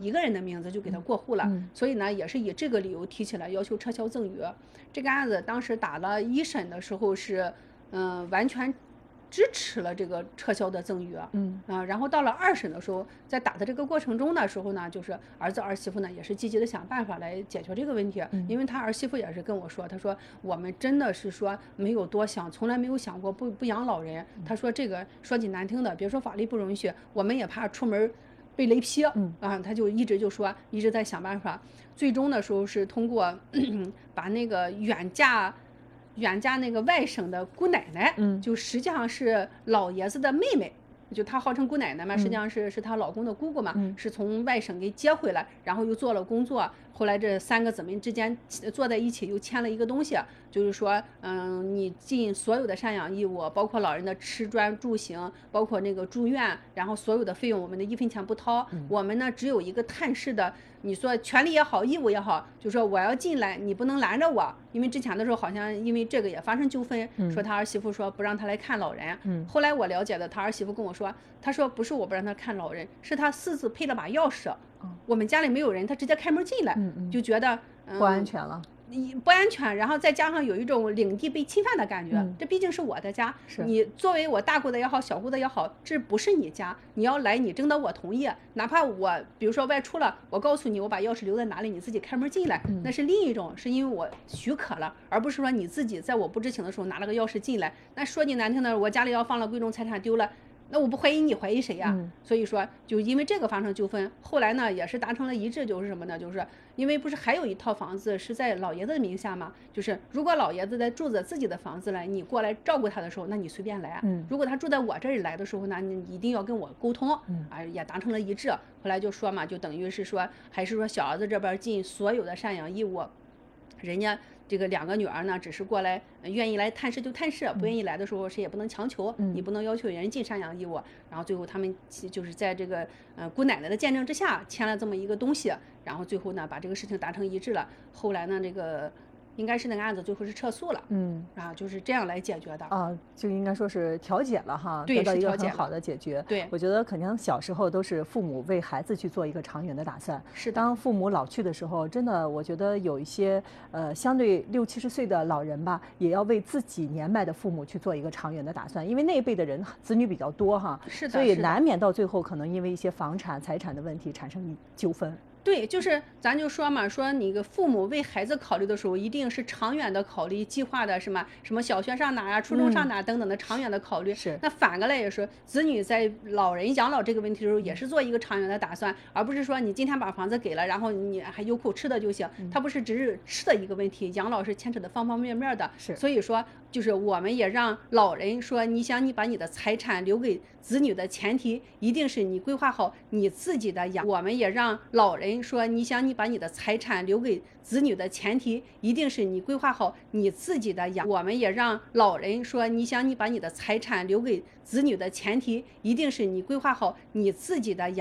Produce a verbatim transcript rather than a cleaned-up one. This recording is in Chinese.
一个人的名字就给他过户了， 嗯、 所以呢也是以这个理由提起来要求撤销赠与。这个案子当时打了一审的时候是，嗯、呃，完全支持了这个撤销的赠与， 嗯啊，然后到了二审的时候，在打的这个过程中的时候呢，就是儿子儿媳妇呢也是积极的想办法来解决这个问题， 嗯、 因为他儿媳妇也是跟我说，他说我们真的是说没有多想，从来没有想过不不养老人。他说这个说句难听的，别说法律不允许，我们也怕出门被雷劈， 嗯啊，他就一直就说一直在想办法，最终的时候是通过把那个远嫁。远嫁那个外省的姑奶奶， 嗯， 就实际上是老爷子的妹妹，就她号称姑奶奶嘛，实际上是是她老公的姑姑嘛， 嗯、 是从外省给接回来，然后又做了工作，后来这三个姊妹之间坐在一起又签了一个东西，就是说，嗯，你尽所有的赡养义务，包括老人的吃穿住行，包括那个住院，然后所有的费用我们的一分钱不掏， 嗯、 我们呢只有一个探视的。你说权利也好，义务也好，就说我要进来，你不能拦着我，因为之前的时候好像因为这个也发生纠纷， 嗯、 说他儿媳妇说不让他来看老人。 嗯、 后来我了解的，他儿媳妇跟我说，他说不是我不让他看老人，是他私自配了把钥匙， 哦、 我们家里没有人，他直接开门进来， 嗯嗯、 就觉得、嗯、 不安全了。 不安全，然后再加上有一种领地被侵犯的感觉， 嗯、 这毕竟是我的家， 是你作为我大姑的也好，小姑的也好，这不是你家，你要来你征得我同意，哪怕我比如说外出了，我告诉你我把钥匙留在哪里，你自己开门进来， 嗯、 那是另一种，是因为我许可了，而不是说你自己在我不知情的时候拿了个钥匙进来。那说句难听的，我家里要放了贵重财产丢了，那我不怀疑你，怀疑谁呀、啊嗯？ 所以说，就因为这个发生纠纷，后来呢也是达成了一致，就是什么呢？就是因为不是还有一套房子是在老爷子的名下吗？就是如果老爷子在住着自己的房子来，你过来照顾他的时候，那你随便来。 嗯， 如果他住在我这里来的时候呢，你一定要跟我沟通。 嗯， 啊，也达成了一致。后来就说嘛，就等于是说，还是说小儿子这边尽所有的赡养义务，人家。这个两个女儿呢，只是过来愿意来探视就探视，不愿意来的时候谁也不能强求， 嗯、 你不能要求人尽赡养义务。然后最后他们就是在这个呃姑奶奶的见证之下签了这么一个东西，然后最后呢把这个事情达成一致了。后来呢这个应该是那个案子最后是撤诉了， 嗯啊，就是这样来解决的啊，就应该说是调解了哈， 对， 得到一个是调解很好的解决。 对， 我觉得肯定小时候都是父母为孩子去做一个长远的打算。 是的。 当父母老去的时候，真的我觉得有一些呃相对六七十岁的老人吧，也要为自己年迈的父母去做一个长远的打算，因为那一辈的人子女比较多哈， 是的， 所以难免到最后可能因为一些房产财产的问题产生纠纷。 对，就是咱就说嘛，说你个父母为孩子考虑的时候，一定是长远的考虑，计划的什么什么小学上哪啊，初中上哪等等的长远的考虑。 嗯、是。 那反过来也是，子女在老人养老这个问题的时候，也是做一个长远的打算，而不是说你今天把房子给了，然后你还有口吃的就行。 嗯、 它不是只是吃的一个问题，养老是牵扯的方方面面的。 是。 所以说，就是我们也让老人说，你想你把你的财产留给子女的前提，一定是你规划好你自己的养。我们也让老人说，你想你把你的财产留给子女的前提，一定是你规划好你自己的养。我们也让老人说，你想你把你的财产留给子女的前提，一定是你规划好你自己的养。